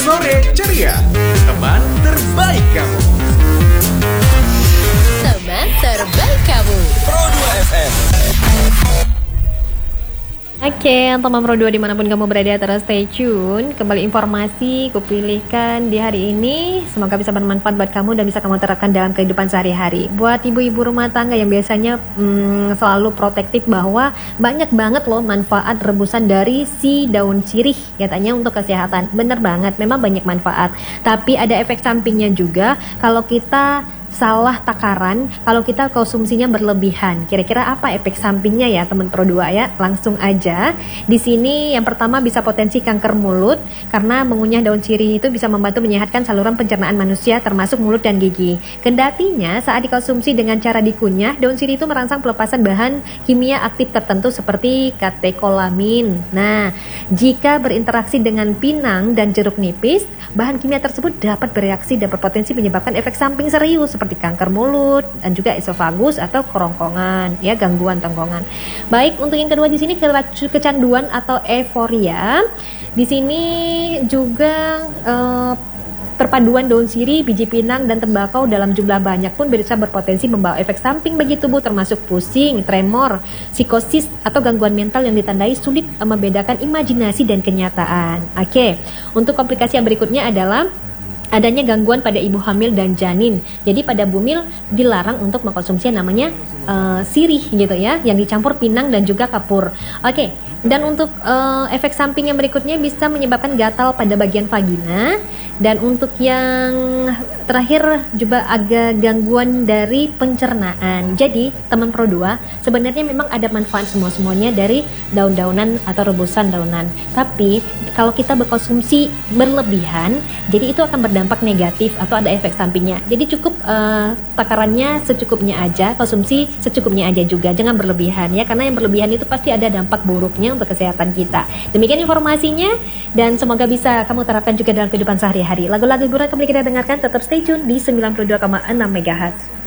Sore Ceria, teman terbaik kamu. Teman terbaik kamu. Pro 2 FM. Oke, teman Pro 2 dimanapun kamu berada, terus stay tune. Kembali informasi kupilihkan di hari ini, semoga bisa bermanfaat buat kamu dan bisa kamu terapkan dalam kehidupan sehari-hari. Buat ibu-ibu rumah tangga yang biasanya selalu protektif, bahwa banyak banget loh manfaat rebusan dari si daun sirih katanya untuk kesehatan. Bener banget, memang banyak manfaat. Tapi ada efek sampingnya juga kalau kita salah takaran, kalau kita konsumsinya berlebihan. Kira-kira apa efek sampingnya ya teman Pro 2 ya? Langsung aja. Di sini yang pertama bisa potensi kanker mulut karena mengunyah daun sirih itu bisa membantu menyehatkan saluran pencernaan manusia termasuk mulut dan gigi. Kendatinya saat dikonsumsi dengan cara dikunyah, daun sirih itu merangsang pelepasan bahan kimia aktif tertentu seperti katekolamin. Nah, jika berinteraksi dengan pinang dan jeruk nipis, bahan kimia tersebut dapat bereaksi dan berpotensi menyebabkan efek samping serius seperti kanker mulut dan juga esofagus atau kerongkongan, ya, gangguan tengkorongan. Baik, untuk yang kedua di sini kecanduan atau euforia. Di sini juga perpaduan daun sirih, biji pinang, dan tembakau dalam jumlah banyak pun bisa berpotensi membawa efek samping bagi tubuh termasuk pusing, tremor, psikosis, atau gangguan mental yang ditandai sulit membedakan imajinasi dan kenyataan. Oke, untuk komplikasi yang berikutnya adalah adanya gangguan pada ibu hamil dan janin. Jadi pada bumil dilarang untuk mengkonsumsi yang namanya sirih gitu ya, yang dicampur pinang dan juga kapur. Oke, dan untuk efek samping yang berikutnya bisa menyebabkan gatal pada bagian vagina. Dan untuk yang terakhir juga agak gangguan dari pencernaan. Jadi teman Pro 2, sebenarnya memang ada manfaat semuanya dari daun-daunan atau rebusan daunan. Tapi kalau kita berkonsumsi berlebihan, jadi itu akan berdampak negatif atau ada efek sampingnya. Jadi cukup takarannya secukupnya aja, konsumsi secukupnya aja juga, jangan berlebihan ya, karena yang berlebihan itu pasti ada dampak buruknya untuk kesehatan kita. Demikian informasinya, dan semoga bisa kamu terapkan juga dalam kehidupan sehari-hari. Lagu-lagu hiburan kembali kita dengarkan, tetap stay tune di 92,6 MHz.